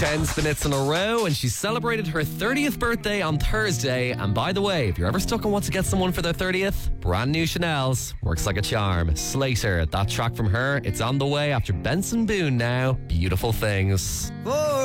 10 spin hits in a row, and she celebrated her 30th birthday on Thursday. And by the way, if you're ever stuck and want to get someone for their 30th, brand new Chanel's works like a charm. Slater, that track from her, it's on the way after Benson Boone now. Beautiful Things.